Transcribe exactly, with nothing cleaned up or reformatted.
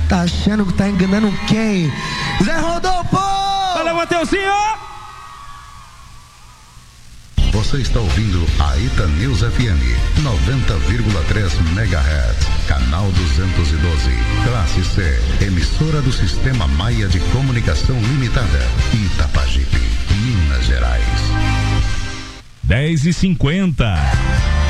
Tá achando que tá enganando quem? Zé Rodolfo! Valeu, Mateuzinho! Você está ouvindo a Ita News F M, noventa vírgula três megahertz, canal duzentos e doze, classe C, emissora do Sistema Maia de Comunicação Limitada, Itapajipe, Minas Gerais. dez e cinquenta.